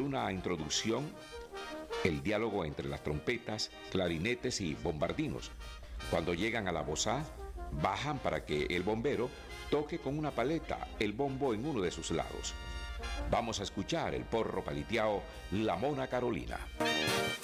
una introducción, el diálogo entre las trompetas, clarinetes y bombardinos. Cuando llegan a la voz A, bajan para que el bombero toque con una paleta el bombo en uno de sus lados. Vamos a escuchar el porro paliteado La Mona Carolina.